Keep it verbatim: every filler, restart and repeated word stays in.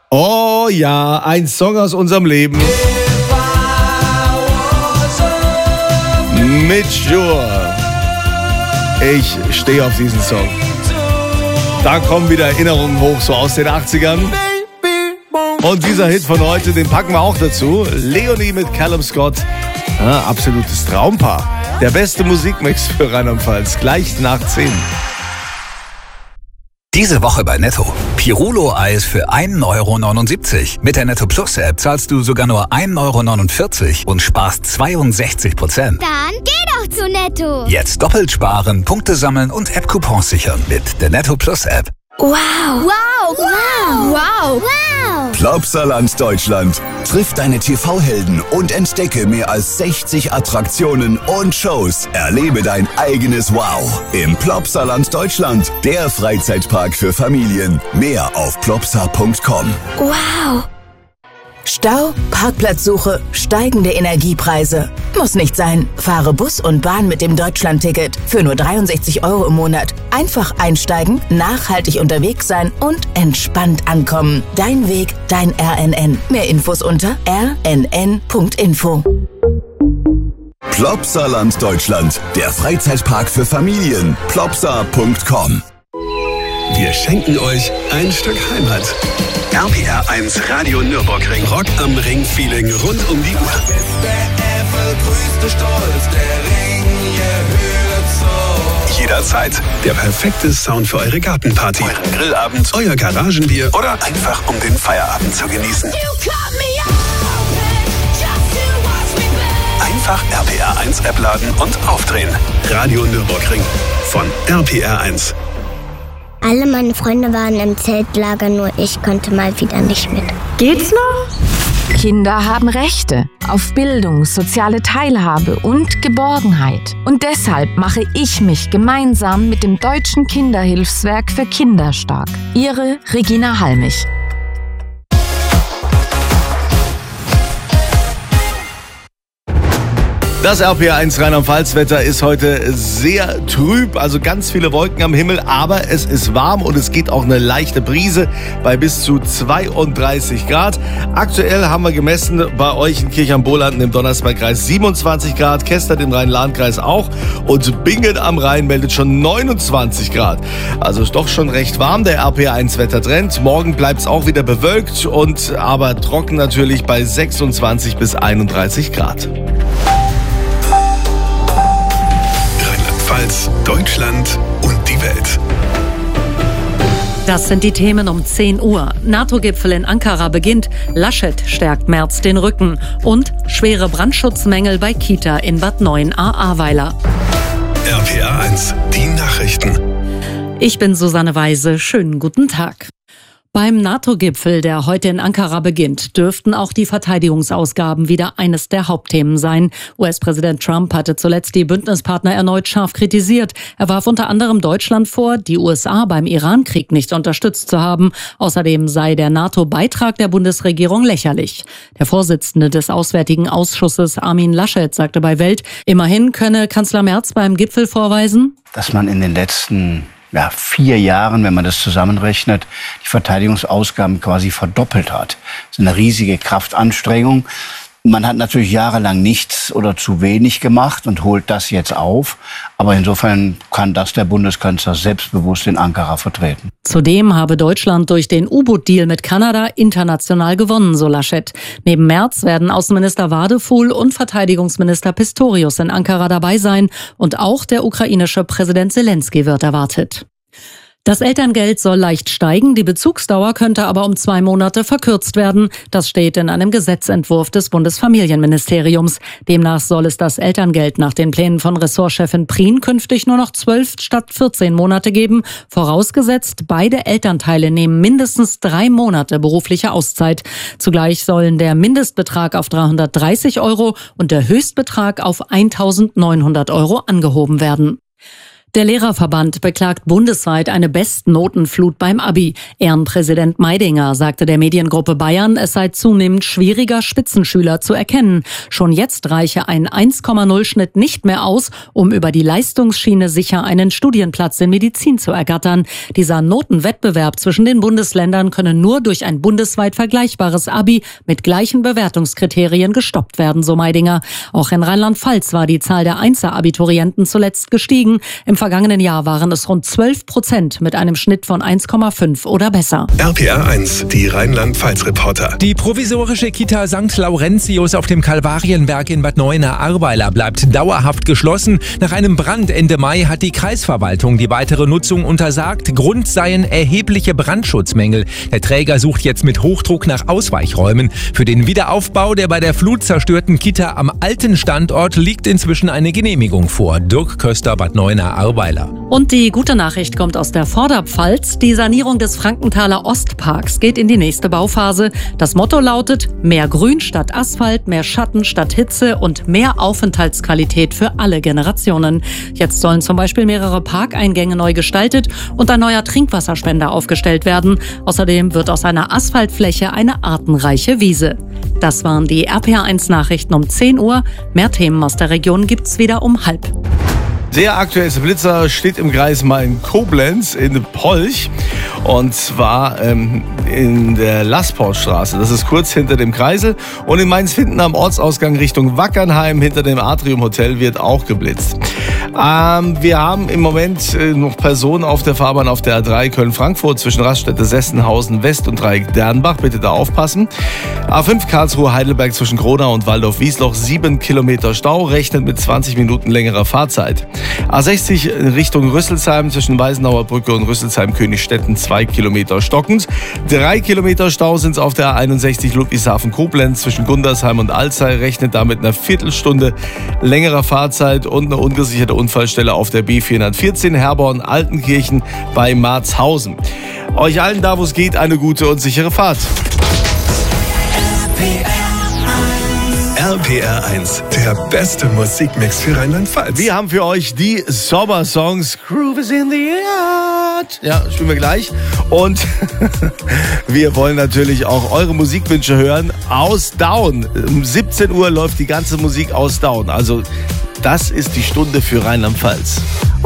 Oh ja, ein Song aus unserem Leben. Mit Sure. Ich stehe auf diesen Song. Da kommen wieder Erinnerungen hoch, so aus den achtzigern. Und dieser Hit von heute, den packen wir auch dazu. Leonie mit Callum Scott. Ah, absolutes Traumpaar. Der beste Musikmix für Rheinland-Pfalz. Gleich nach zehn. Diese Woche bei Netto. Pirulo-Eis für ein Euro neunundsiebzig. Mit der Netto Plus App zahlst du sogar nur ein Euro neunundvierzig und sparst zweiundsechzig Prozent. Dann geh doch zu Netto. Jetzt doppelt sparen, Punkte sammeln und App-Coupons sichern mit der Netto Plus App. Wow. Wow. Wow. Wow. Wow. Plopsaland Deutschland. Triff deine T V-Helden und entdecke mehr als sechzig Attraktionen und Shows. Erlebe dein eigenes Wow im Plopsaland Deutschland. Der Freizeitpark für Familien. Mehr auf plopsa punkt com. Wow. Stau, Parkplatzsuche, steigende Energiepreise. Muss nicht sein. Fahre Bus und Bahn mit dem Deutschlandticket für nur dreiundsechzig Euro im Monat. Einfach einsteigen, nachhaltig unterwegs sein und entspannt ankommen. Dein Weg, dein R N N. Mehr Infos unter r n n punkt info. Plopsaland Deutschland. Der Freizeitpark für Familien. plopsa punkt com. Wir schenken euch ein Stück Heimat. R P R eins Radio Nürburgring. Rock am Ring-Feeling rund um die Uhr. Jederzeit der perfekte Sound für eure Gartenparty, euren Grillabend, euer Garagenbier oder einfach um den Feierabend zu genießen. Einfach R P R eins App laden und aufdrehen. Radio Nürburgring von R P R eins. Alle meine Freunde waren im Zeltlager, nur ich konnte mal wieder nicht mit. Geht's noch? Kinder haben Rechte auf Bildung, soziale Teilhabe und Geborgenheit. Und deshalb mache ich mich gemeinsam mit dem Deutschen Kinderhilfswerk für Kinder stark. Ihre Regina Halmich. Das R P R eins Rheinland-Pfalz-Wetter ist heute sehr trüb, also ganz viele Wolken am Himmel, aber es ist warm und es geht auch eine leichte Brise bei bis zu zweiunddreißig Grad. Aktuell haben wir gemessen bei euch in Kirch am Bohlanden im Donnersbergkreis siebenundzwanzig Grad, Kestert im Rhein-Lahn-Kreis auch und Bingen am Rhein meldet schon neunundzwanzig Grad. Also ist doch schon recht warm, der R P R eins Wettertrend. Morgen bleibt es auch wieder bewölkt und aber trocken natürlich bei sechsundzwanzig bis einunddreißig Grad. Deutschland und die Welt. Das sind die Themen um zehn Uhr. NATO-Gipfel in Ankara beginnt. Laschet stärkt Merz den Rücken. Und schwere Brandschutzmängel bei Kita in Bad Neuenahr-Ahrweiler. R P R eins, die Nachrichten. Ich bin Susanne Weise. Schönen guten Tag. Beim NATO-Gipfel, der heute in Ankara beginnt, dürften auch die Verteidigungsausgaben wieder eines der Hauptthemen sein. U S-Präsident Trump hatte zuletzt die Bündnispartner erneut scharf kritisiert. Er warf unter anderem Deutschland vor, die U S A beim Iran-Krieg nicht unterstützt zu haben. Außerdem sei der NATO-Beitrag der Bundesregierung lächerlich. Der Vorsitzende des Auswärtigen Ausschusses, Armin Laschet, sagte bei Welt, immerhin könne Kanzler Merz beim Gipfel vorweisen, dass man in den letzten Ja, vier Jahren, wenn man das zusammenrechnet, die Verteidigungsausgaben quasi verdoppelt hat. Das ist eine riesige Kraftanstrengung. Man hat natürlich jahrelang nichts oder zu wenig gemacht und holt das jetzt auf. Aber insofern kann das der Bundeskanzler selbstbewusst in Ankara vertreten. Zudem habe Deutschland durch den U-Boot-Deal mit Kanada international gewonnen, so Laschet. Neben Merz werden Außenminister Wadefuhl und Verteidigungsminister Pistorius in Ankara dabei sein. Und auch der ukrainische Präsident Selenskyj wird erwartet. Das Elterngeld soll leicht steigen, die Bezugsdauer könnte aber um zwei Monate verkürzt werden. Das steht in einem Gesetzentwurf des Bundesfamilienministeriums. Demnach soll es das Elterngeld nach den Plänen von Ressortchefin Prien künftig nur noch zwölf statt vierzehn Monate geben. Vorausgesetzt, beide Elternteile nehmen mindestens drei Monate berufliche Auszeit. Zugleich sollen der Mindestbetrag auf dreihundertdreißig Euro und der Höchstbetrag auf eintausendneunhundert Euro angehoben werden. Der Lehrerverband beklagt bundesweit eine Bestnotenflut beim Abi. Ehrenpräsident Meidinger sagte der Mediengruppe Bayern, es sei zunehmend schwieriger, Spitzenschüler zu erkennen. Schon jetzt reiche ein eins Komma null Schnitt nicht mehr aus, um über die Leistungsschiene sicher einen Studienplatz in Medizin zu ergattern. Dieser Notenwettbewerb zwischen den Bundesländern könne nur durch ein bundesweit vergleichbares Abi mit gleichen Bewertungskriterien gestoppt werden, so Meidinger. Auch in Rheinland-Pfalz war die Zahl der Einser-Abiturienten zuletzt gestiegen. Im vergangenen Jahr waren es rund zwölf Prozent mit einem Schnitt von eins Komma fünf oder besser. R P R eins, die Rheinland-Pfalz-Reporter. Die provisorische Kita Sankt Laurentius auf dem Kalvarienberg in Bad Neuenahr-Ahrweiler bleibt dauerhaft geschlossen. Nach einem Brand Ende Mai hat die Kreisverwaltung die weitere Nutzung untersagt. Grund seien erhebliche Brandschutzmängel. Der Träger sucht jetzt mit Hochdruck nach Ausweichräumen. Für den Wiederaufbau der bei der Flut zerstörten Kita am alten Standort liegt inzwischen eine Genehmigung vor. Dirk Köster, Bad Neuenahr-Ahrweiler. Und die gute Nachricht kommt aus der Vorderpfalz. Die Sanierung des Frankenthaler Ostparks geht in die nächste Bauphase. Das Motto lautet: mehr Grün statt Asphalt, mehr Schatten statt Hitze und mehr Aufenthaltsqualität für alle Generationen. Jetzt sollen zum Beispiel mehrere Parkeingänge neu gestaltet und ein neuer Trinkwasserspender aufgestellt werden. Außerdem wird aus einer Asphaltfläche eine artenreiche Wiese. Das waren die R P R eins Nachrichten um zehn Uhr. Mehr Themen aus der Region gibt's wieder um halb. Der aktuellste Blitzer steht im Kreis Main-Koblenz in Polch, und zwar ähm, in der Lassportstraße. Das ist kurz hinter dem Kreisel. Und in Mainz-Finthen am Ortsausgang Richtung Wackernheim hinter dem Atrium Hotel wird auch geblitzt. Ähm, wir haben im Moment äh, noch Personen auf der Fahrbahn auf der A drei Köln-Frankfurt zwischen Raststätte Sessenhausen West und Dreieck Dernbach. Bitte da aufpassen. A fünf Karlsruhe-Heidelberg zwischen Gronau und Waldorf-Wiesloch sieben Kilometer Stau, rechnet mit zwanzig Minuten längerer Fahrzeit. A sechzig Richtung Rüsselsheim zwischen Weißenauer Brücke und Rüsselsheim-Königstetten zwei Kilometer stockend. Drei Kilometer Stau sind es auf der A einundsechzig Ludwigshafen-Koblenz zwischen Gundersheim und Alzey, rechnet damit einer Viertelstunde längerer Fahrzeit und eine ungesicherte Unfallstelle auf der B vierhundertvierzehn Herborn-Altenkirchen bei Marzhausen. Euch allen da, wo es geht, eine gute und sichere Fahrt. R P R eins, der beste Musikmix für Rheinland-Pfalz. Wir haben für euch die Sommersongs. Groove is in the air. Ja, spielen wir gleich. Und wir wollen natürlich auch eure Musikwünsche hören aus Daun. Um siebzehn Uhr läuft die ganze Musik aus Daun. Also das ist die Stunde für Rheinland-Pfalz.